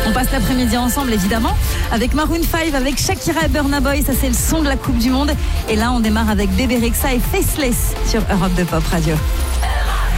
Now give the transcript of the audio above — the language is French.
On passe l'après-midi ensemble, évidemment, avec Maroon 5, avec Shakira et Burna Boy. Ça, c'est le son de la Coupe du Monde. Et là, on démarre avec Bébé Rexha et Faceless sur Europe 2 Pop Radio.